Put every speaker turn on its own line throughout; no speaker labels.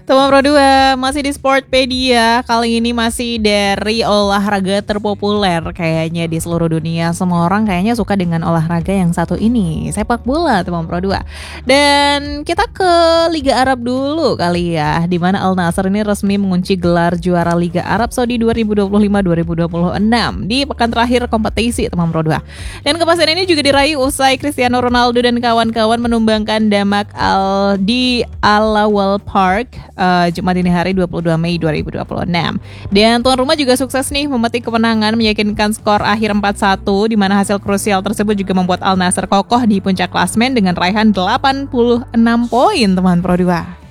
Teman Pro 2 masih di Sportpedia. Kali ini masih dari olahraga terpopuler kayaknya di seluruh dunia. Semua orang kayaknya suka dengan olahraga yang satu ini, sepak bola, teman Pro 2. Dan kita ke Liga Arab dulu kali ya, di mana Al Nassr ini resmi mengunci gelar juara Liga Arab Saudi 2025-2026 di pekan terakhir kompetisi, teman Pro 2. Dan kepastian ini juga diraih usai Cristiano Ronaldo dan kawan-kawan menumbangkan Damak di Al-Awwal Park Jumat dini hari 22 Mei 2026. Dan tuan rumah juga sukses nih memetik kemenangan meyakinkan skor akhir 4-1, di mana hasil krusial tersebut juga membuat Al Nassr kokoh di puncak klasmen dengan raihan 86 poin, teman Pro 2.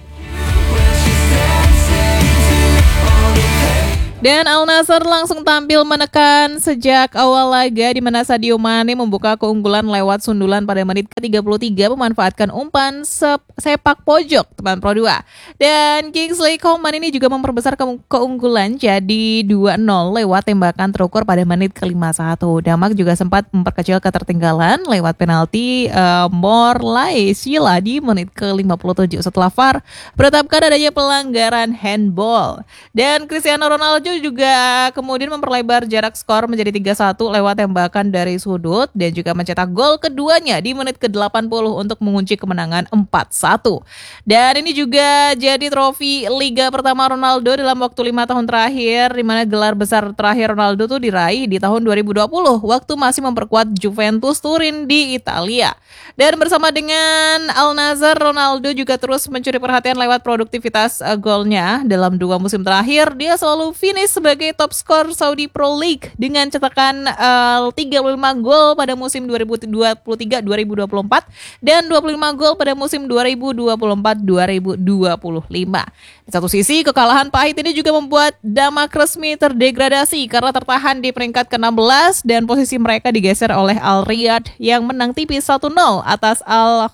Dan Al Nassr langsung tampil menekan sejak awal laga, di mana Sadio Mane membuka keunggulan lewat sundulan pada menit ke-33 memanfaatkan umpan sepak pojok, teman Pro 2. Dan Kingsley Coman ini juga memperbesar keunggulan jadi 2-0 lewat tembakan terukur pada menit ke-51. Damak juga sempat memperkecil ketertinggalan lewat penalti Morlai Sila di menit ke-57 setelah VAR menetapkan adanya pelanggaran handball. Dan Cristiano Ronaldo juga kemudian memperlebar jarak skor menjadi 3-1 lewat tembakan dari sudut dan juga mencetak gol keduanya di menit ke-80 untuk mengunci kemenangan 4-1. Dan ini juga jadi trofi Liga pertama Ronaldo dalam waktu 5 tahun terakhir, di mana gelar besar terakhir Ronaldo tuh diraih di tahun 2020 waktu masih memperkuat Juventus Turin di Italia. Dan bersama dengan Al Nassr, Ronaldo juga terus mencuri perhatian lewat produktivitas golnya. Dalam 2 musim terakhir, dia selalu finish sebagai top skor Saudi Pro League dengan cetakan 35 gol pada musim 2023-2024 dan 25 gol pada musim 2024-2025. Di satu sisi, kekalahan pahit ini juga membuat Damak resmi terdegradasi karena tertahan di peringkat ke-16 dan posisi mereka digeser oleh Al Riyadh yang menang tipis 1-0 atas Al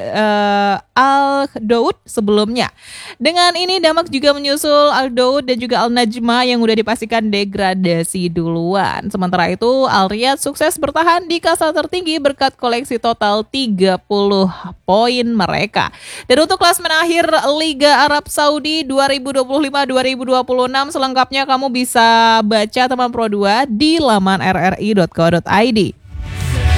Daud sebelumnya. Dengan ini Damak juga menyusul Al Daud dan juga Al Najma yang udah dipastikan degradasi duluan. Sementara itu Al Riyadh sukses bertahan di kasta tertinggi berkat koleksi total 30 poin mereka. Dan untuk klasmen akhir Liga Arab Saudi 2025-2026 selengkapnya kamu bisa baca, teman Pro 2, di laman rri.co.id.